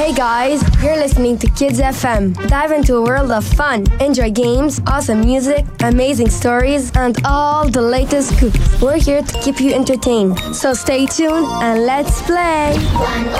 Hey guys, you're listening to Kids FM. Dive into a world of fun. Enjoy games, awesome music, amazing stories, and all the latest scoops. We're here to keep you entertained. So stay tuned and let's play.